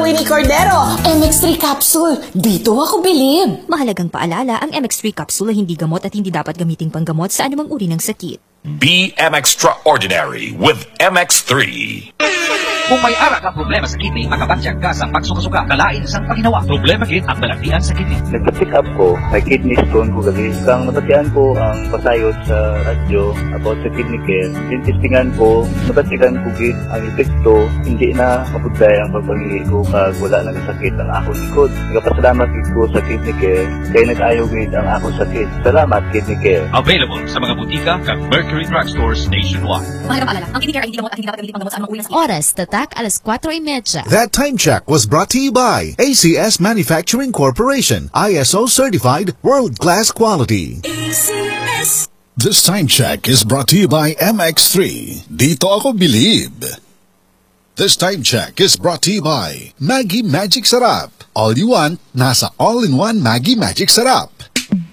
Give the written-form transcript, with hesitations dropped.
Winnie Cordero. MX3 capsule. Dito ako bilib. Mahalagang paalala, ang MX3 capsule ay hindi gamot at hindi dapat gamiting panggamot sa anumang uri ng sakit. Be Extraordinary with MX3. Kung may ara ka problema sa kidney, makabatsyag ka sa pagsuka-suka, kalain isang paginawa. Problema kit ang balagdian sa kidney. Nagpa-check up ko, may kidney stone ko gabi. Kang napatian ko ang pasayot sa radyo about sa kidney care. Tintistingan ko, napatikan ko gid ang epekto, hindi na mapugday ang pagpangili ko kag wala nang sakit ang akong likod. Nagpasalamat gid ko sa kidney care, kay nag-ayo gid ang akong sakit. Salamat kidney care. Available sa mga butika kag Mercury Drugstores nationwide. Mahalagang paalala, ang kidney care ay hindi gamot at hindi dapat gamiting panggamot sa anumang uri ng sakit. Oras, tatak, alas 4:30. That time check was brought to you by ACS Manufacturing Corporation, ISO certified world-class quality. ACS. This time check is brought to you by MX3. Dito ako bilib. This time check is brought to you by Maggie Magic Sarap. All you want, nasa all-in-one Maggie Magic Sarap.